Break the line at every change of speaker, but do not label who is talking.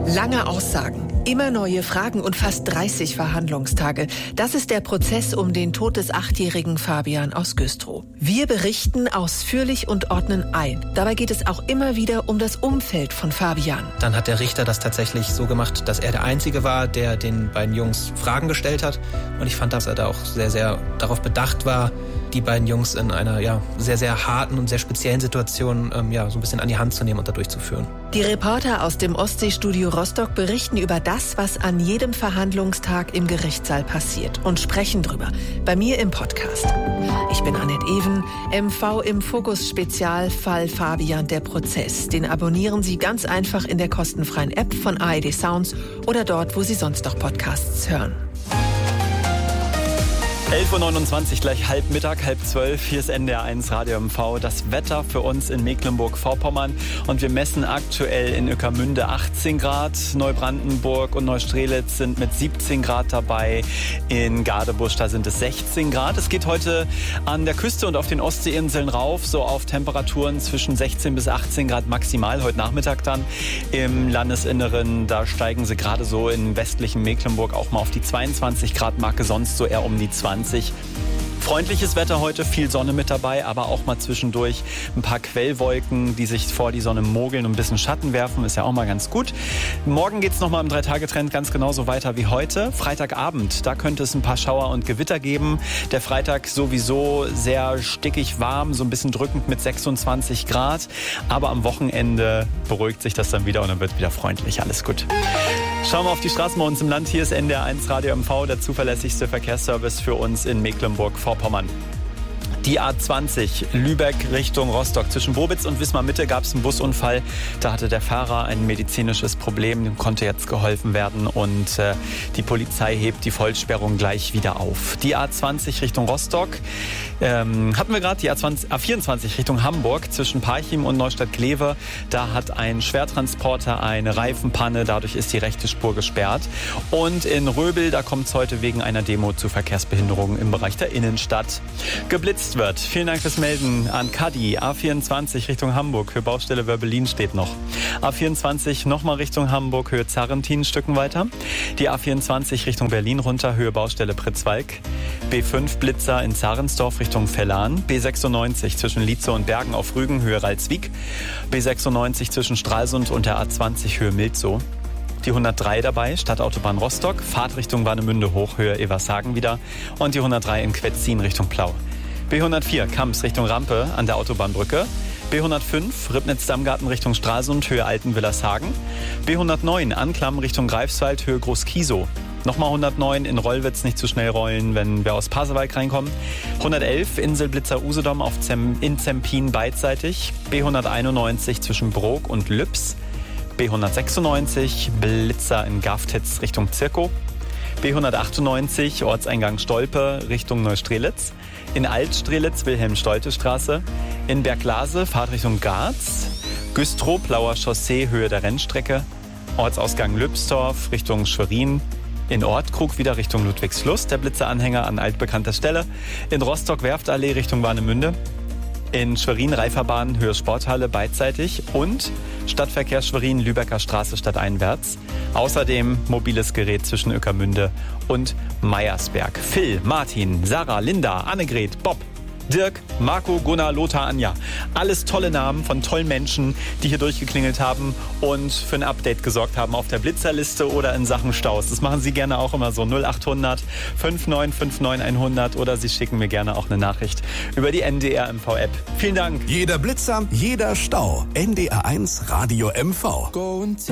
Lange Aussagen, immer neue Fragen und fast 30 Verhandlungstage. Das ist der Prozess um den Tod des 8-jährigen Fabian aus Güstrow. Wir berichten ausführlich und ordnen ein. Dabei geht es auch immer wieder um das Umfeld von Fabian.
Dann hat der Richter das tatsächlich so gemacht, dass er der Einzige war, der den beiden Jungs Fragen gestellt hat. Und ich fand, dass er da auch sehr, sehr darauf bedacht war, die beiden Jungs in einer sehr, sehr harten und sehr speziellen Situation so ein bisschen an die Hand zu nehmen und da durchzuführen.
Die Reporter aus dem Ostseestudio Rostock berichten über das, was an jedem Verhandlungstag im Gerichtssaal passiert und sprechen drüber. Bei mir im Podcast. Ich bin Annette Even, MV im Fokus Spezial Fall Fabian, der Prozess. Den abonnieren Sie ganz einfach in der kostenfreien App von ARD Sounds oder dort, wo Sie sonst noch Podcasts hören.
11.29 Uhr, gleich halb Mittag, 11:30. Hier ist NDR 1 Radio MV. Das Wetter für uns in Mecklenburg-Vorpommern. Und wir messen aktuell in Ueckermünde 18 Grad. Neubrandenburg und Neustrelitz sind mit 17 Grad dabei. In Gadebusch, da sind es 16 Grad. Es geht heute an der Küste und auf den Ostseeinseln rauf, so auf Temperaturen zwischen 16 bis 18 Grad maximal. Heute Nachmittag dann im Landesinneren, da steigen sie gerade so im westlichen Mecklenburg auch mal auf die 22 Grad Marke, sonst so eher um die 20. Freundliches Wetter heute, viel Sonne mit dabei, aber auch mal zwischendurch ein paar Quellwolken, die sich vor die Sonne mogeln und ein bisschen Schatten werfen, ist ja auch mal ganz gut. Morgen geht's nochmal im 3-Tage-Trend ganz genauso weiter wie heute. Freitagabend, da könnte es ein paar Schauer und Gewitter geben. Der Freitag sowieso sehr stickig warm, so ein bisschen drückend mit 26 Grad. Aber am Wochenende beruhigt sich das dann wieder und dann wird wieder freundlich. Alles gut. Schauen wir auf die Straßen bei uns im Land. Hier ist NDR 1 Radio MV, der zuverlässigste Verkehrsservice für uns in Mecklenburg-Vorpommern. Die A20 Lübeck Richtung Rostock. Zwischen Bobitz und Wismar-Mitte gab es einen Busunfall. Da hatte der Fahrer ein medizinisches Problem. Dem konnte jetzt geholfen werden. Und die Polizei hebt die Vollsperrung gleich wieder auf. Die A20 Richtung Rostock hatten wir gerade. Die A24 Richtung Hamburg zwischen Parchim und Neustadt-Glewe. Da hat ein Schwertransporter eine Reifenpanne. Dadurch ist die rechte Spur gesperrt. Und in Röbel, da kommt es heute wegen einer Demo zu Verkehrsbehinderungen im Bereich der Innenstadt. Geblitzt wird. Vielen Dank fürs Melden an Kadi. A24 Richtung Hamburg, Höhe Baustelle Wörbelin steht noch. A24 nochmal Richtung Hamburg, Höhe Zarrentin, Stücken weiter. Die A24 Richtung Berlin runter, Höhe Baustelle Pritzwalk. B5 Blitzer in Zarensdorf Richtung Vellan. B96 zwischen Lietze und Bergen auf Rügen, Höhe Ralswiek. B96 zwischen Stralsund und der A20 Höhe Milzow. Die 103 dabei, Stadtautobahn Rostock, Fahrtrichtung Warnemünde hoch, Höhe Evershagen wieder. Und die 103 in Quetzin Richtung Plau. B104 Kamps Richtung Rampe an der Autobahnbrücke. B105 Ribnitz-Dammgarten Richtung Stralsund, Höhe Altenwillershagen. B109 Anklam Richtung Greifswald, Höhe Groß-Kiesow. Nochmal 109 in Rollwitz, nicht zu schnell rollen, wenn wir aus Pasewalk reinkommen. 111 Insel-Blitzer-Usedom in Zempin beidseitig. B191 zwischen Brok und Lübs. B196 Blitzer in Gaftitz Richtung Zirkow. B198 Ortseingang Stolpe Richtung Neustrelitz. In Altstrelitz Wilhelm-Stolte-Straße. In Berglase Fahrtrichtung Garz. Güstrow Plauer Chaussee Höhe der Rennstrecke. Ortsausgang Lübsdorf Richtung Schwerin. In Ortkrug wieder Richtung Ludwigsfluss, der Blitzeranhänger an altbekannter Stelle. In Rostock Werftallee Richtung Warnemünde. In Schwerin Reiferbahn Höhe Sporthalle beidseitig. Und Stadtverkehr Schwerin Lübecker Straße stadteinwärts. Außerdem mobiles Gerät zwischen Ueckermünde und Meiersberg. Phil, Martin, Sarah, Linda, Annegret, Bob, Dirk, Marco, Gunnar, Lothar, Anja. Alles tolle Namen von tollen Menschen, die hier durchgeklingelt haben und für ein Update gesorgt haben auf der Blitzerliste oder in Sachen Staus. Das machen Sie gerne auch immer so 0800 5959 100 oder Sie schicken mir gerne auch eine Nachricht über die NDR MV App. Vielen Dank.
Jeder Blitzer, jeder Stau. NDR 1 Radio MV.